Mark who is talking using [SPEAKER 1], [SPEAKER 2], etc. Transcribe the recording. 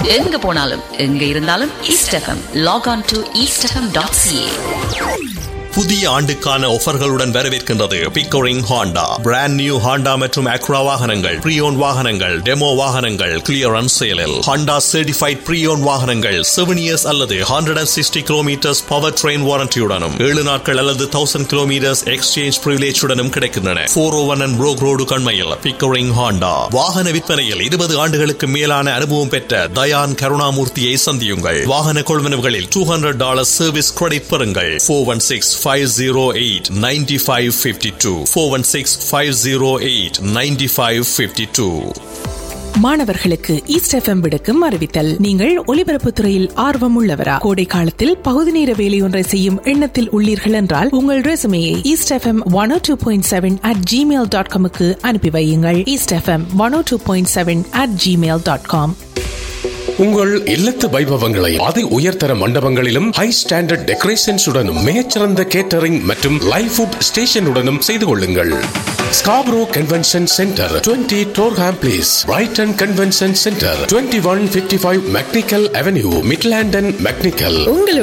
[SPEAKER 1] எங்க போனாலும் எங்க இருந்தாலும் east FM. Lock on to eastfm.ca.
[SPEAKER 2] புதிய ஆண்டுக்கான ஆஃபர்களுடன் வரவேற்கின்றது Pickering Honda. Brand new Honda மற்றும் அக்ரா வாகனங்கள், ப்ரீயோன் வாகனங்கள், டெமோ வாகனங்கள் கிளியரன்ஸ் சேலில். ஹாண்டா சர்டிஃபைட் ப்ரீயோன் வாகனங்கள் 7 years அல்லது 160 கிலோமீட்டர்ஸ் பவர் ட்ரெயின் வாரண்டியுடனும் 7 நாட்கள் அல்லது 1000 கிலோமீட்டர்ஸ் எக்ஸ்சேஞ்ச் பிரிவிலேஜுடனும் கிடைக்கின்றன. 401 and Brook Road கண்மையில் Pickering Honda. வாகன விற்பனையில் 20 ஆண்டுகளுக்கு மேலான அனுபவம் பெற்ற தயான் கருணாமூர்த்தியை சந்தியுங்கள். வாகன கொள்வனவுகளில் $200 சர்வீஸ் கிரெடிட் பெறுங்கள். 416-508-9552 416-508-9552.
[SPEAKER 3] மாணவர்களுக்கு ஈஸ்ட் எஃப்எம் விடுக்கும் அறிவித்தல். நீங்கள் ஒலிபரப்பு துறையில் ஆர்வம் உள்ளவரா? கோடை காலத்தில் பகுதி நேர வேலையொன்றை செய்யும் எண்ணத்தில் உள்ளீர்கள் என்றால் உங்கள் ரெசுமையை eastfm 102.7 @gmail.com அனுப்பி வையுங்கள். eastfm 102.7 @gmail.com.
[SPEAKER 4] உங்கள் இல்லத்து வைபவங்களை அதி உயர்தர மண்டபங்களிலும் ஹை ஸ்டாண்டர்ட் டெக்கரேஷன்ஸ் உடனும் மிகச்சிறந்த கேட்டரிங் மற்றும் லைவ் ஃபுட் ஸ்டேஷனுடனும் செய்து கொள்ளுங்கள். Scarborough convention centre 20 Durham place, Brayton convention centre 2155 mechanical avenue, மிட்லாண்டன் mechanical.